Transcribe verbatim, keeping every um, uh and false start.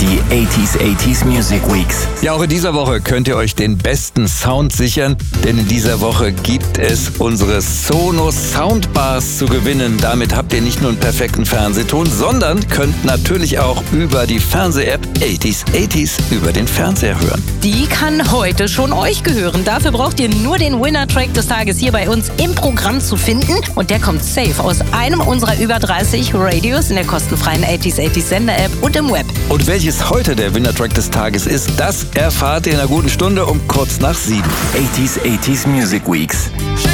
Die achtziger achtziger Music Weeks. Ja, auch in dieser Woche könnt ihr euch den besten Sound sichern, denn in dieser Woche gibt es unsere Sonos Soundbars zu gewinnen. Damit habt ihr nicht nur einen perfekten Fernsehton, sondern könnt natürlich auch über die Fernseh-App achtziger achtziger über den Fernseher hören. Die kann heute schon euch gehören. Dafür braucht ihr nur den Winner-Track des Tages hier bei uns im Programm zu finden. Und der kommt safe aus einem unserer über dreißig Radios in der kostenfreien achtziger achtziger Sender-App und im Web. Und welches heute der Winner-Track des Tages ist, das erfahrt ihr in einer guten Stunde um kurz nach sieben. achtziger achtziger Music Weeks.